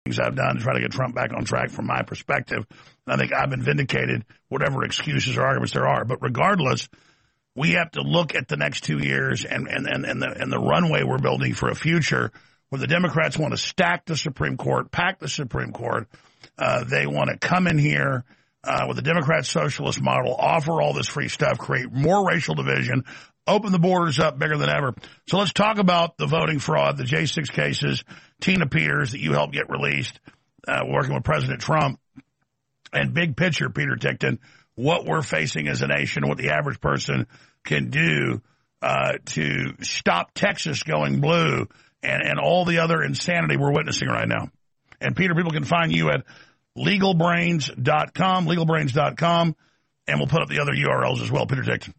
things I've done to try to get Trump back on track from my perspective. I think I've been vindicated, whatever excuses or arguments there are. But regardless, we have to look at the next 2 years and the runway we're building for a future where the Democrats want to stack the Supreme Court, pack the Supreme Court. They want to come in here with the Democrat socialist model, offer all this free stuff, create more racial division, open the borders up bigger than ever. So let's talk about the voting fraud, the J6 cases, Tina Peters that you helped get released, working with President Trump, and big picture, Peter Tickton, what we're facing as a nation, what the average person can do to stop Texas going blue and all the other insanity we're witnessing right now. And, Peter, people can find you at legalbrains.com, and we'll put up the other URLs as well. Peter Tickton.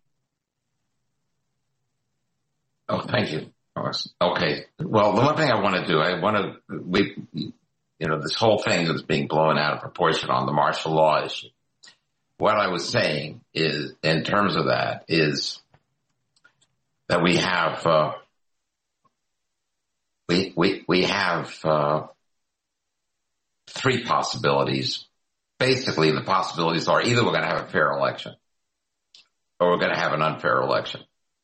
Oh, thank you. Okay. Well, the one thing I want to do, this whole thing is being blown out of proportion on the martial law issue. What I was saying is, in terms of that, is that we have three possibilities. Basically, the possibilities are either we're going to have a fair election or we're going to have an unfair election.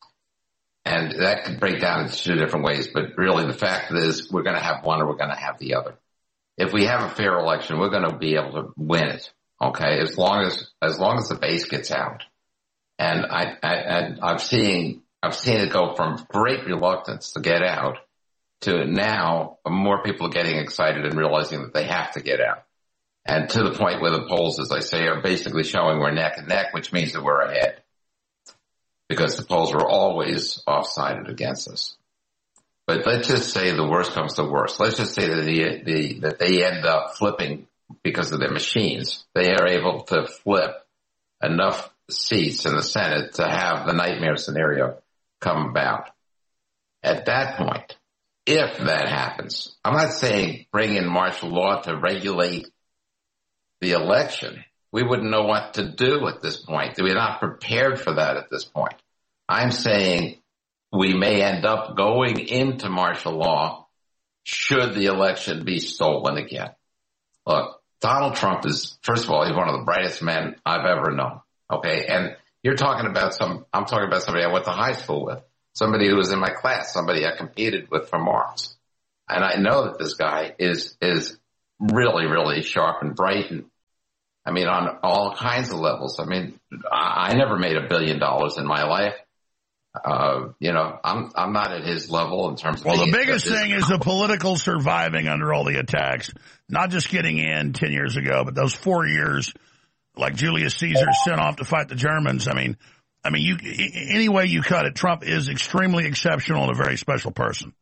And that could break down into two different ways, but really the fact is we're going to have one or we're going to have the other. If we have a fair election, we're going to be able to win it, okay, as long as the base gets out. And I've seen it go from great reluctance to get out to now more people are getting excited and realizing that they have to get out. And to the point where the polls, as I say, are basically showing we're neck and neck, which means that we're ahead. Because the polls were always off-sided against us. But let's just say the worst comes to worst. Let's just say that they end up flipping because of their machines. They are able to flip enough seats in the Senate to have the nightmare scenario come about. At that point, if that happens, I'm not saying bring in martial law to regulate the election. We wouldn't know what to do at this point. We're not prepared for that at this point. I'm saying we may end up going into martial law should the election be stolen again. Look, Donald Trump is, first of all, he's one of the brightest men I've ever known. Okay. And I'm talking about somebody I went to high school with, somebody who was in my class, somebody I competed with for marks. And I know that this guy is really, really sharp and bright and on all kinds of levels. I never made $1 billion in my life. I'm not at his level in terms of. Well, the biggest thing is the political surviving under all the attacks, not just getting in 10 years ago, but those 4 years, like Julius Caesar sent off to fight the Germans. any way you cut it, Trump is extremely exceptional and a very special person.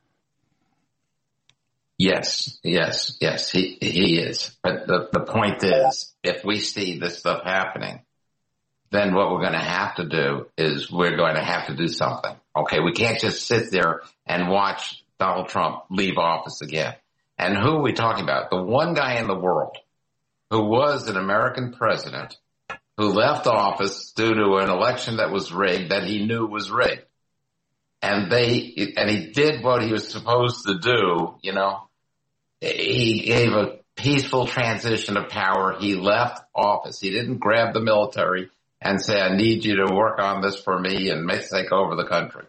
Yes, he is. But the point is, if we see this stuff happening, then what we're going to have to do is we're going to have to do something. Okay, we can't just sit there and watch Donald Trump leave office again. And who are we talking about? The one guy in the world who was an American president who left office due to an election that was rigged, that he knew was rigged. And he did what he was supposed to do, He gave a peaceful transition of power. He left office. He didn't grab the military and say, I need you to work on this for me and take over the country.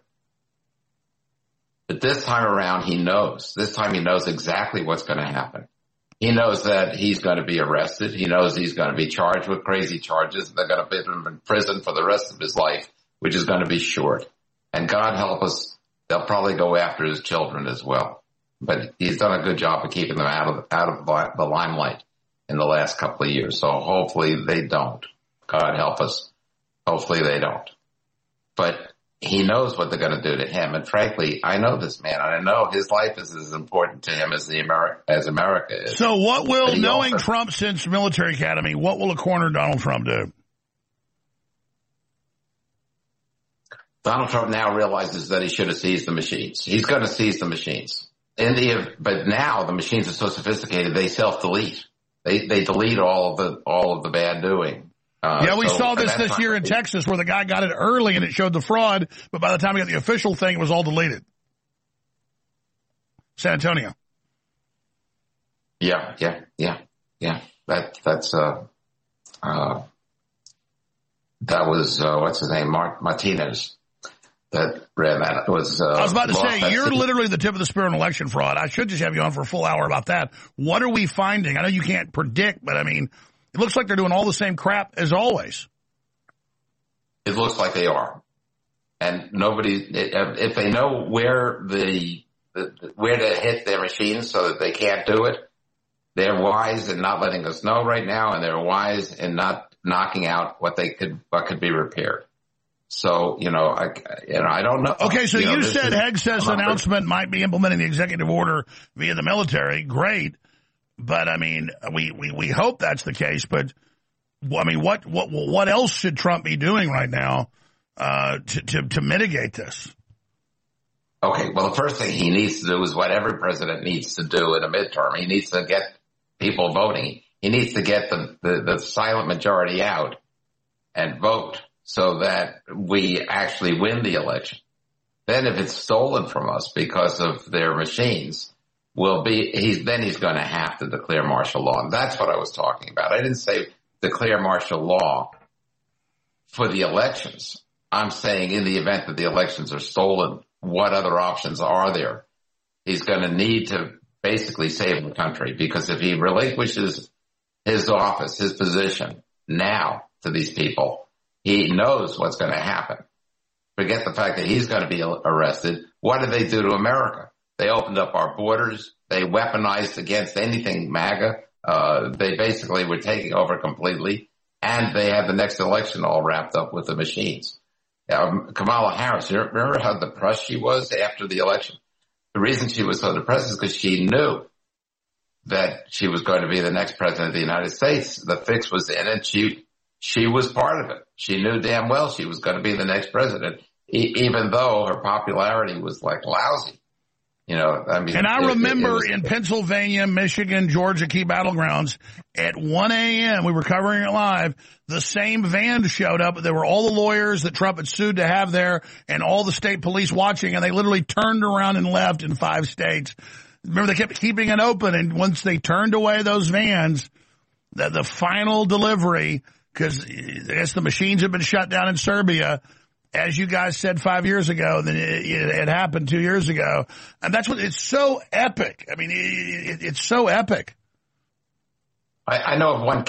But this time around, he knows. This time he knows exactly what's going to happen. He knows that he's going to be arrested. He knows he's going to be charged with crazy charges. They're going to put him in prison for the rest of his life, which is going to be short. And God help us, they'll probably go after his children as well. But he's done a good job of keeping them out of the limelight in the last couple of years. So hopefully they don't. God help us. Hopefully they don't. But he knows what they're going to do to him. And frankly, I know this man. I know his life is as important to him as America is. So what will, knowing Trump since military academy, what will a corner Donald Trump do? Donald Trump now realizes that he should have seized the machines. He's going to seize the machines. But now the machines are so sophisticated, they self-delete. They delete all of the bad doing. We saw this year in Texas where the guy got it early and it showed the fraud, but by the time he got the official thing, it was all deleted. San Antonio. Yeah. That was, what's his name? Martinez. That ran that. It was, I was about to say, you're literally the tip of the spear on election fraud. I should just have you on for a full hour about that. What are we finding? I know you can't predict, but I mean, it looks like they're doing all the same crap as always. It looks like they are. And nobody, if they know where where to hit their machines so that they can't do it, they're wise in not letting us know right now, and they're wise in not knocking out what could be repaired. So, I don't know. Okay, so you said Hegseth's announcement might be implementing the executive order via the military. Great. But I mean, we hope that's the case, but I mean, what else should Trump be doing right now, to mitigate this? Okay, well, the first thing he needs to do is what every president needs to do in a midterm. He needs to get people voting. He needs to get the silent majority out and vote so that we actually win the election. Then if it's stolen from us because of their machines, he's going to have to declare martial law. And that's what I was talking about. I didn't say declare martial law for the elections. I'm saying in the event that the elections are stolen, what other options are there? He's going to need to basically save the country, because if he relinquishes his office, his position now to these people, he knows what's going to happen. Forget the fact that he's going to be arrested. What did they do to America? They opened up our borders. They weaponized against anything MAGA. They basically were taking over completely, and they had the next election all wrapped up with the machines. Kamala Harris, you remember how depressed she was after the election? The reason she was so depressed is because she knew that she was going to be the next president of the United States. The fix was in, and she was part of it. She knew damn well she was going to be the next president, even though her popularity was like lousy. I mean, and I remember in Pennsylvania, Michigan, Georgia, key battlegrounds, at 1 a.m., we were covering it live, the same van showed up. There were all the lawyers that Trump had sued to have there and all the state police watching, and they literally turned around and left in 5 states. Remember, they kept keeping it open, and once they turned away those vans, the final delivery, because I guess the machines have been shut down in Serbia, as you guys said 5 years ago, then it happened 2 years ago. And that's what, it's so epic. I mean, it's so epic. I know of one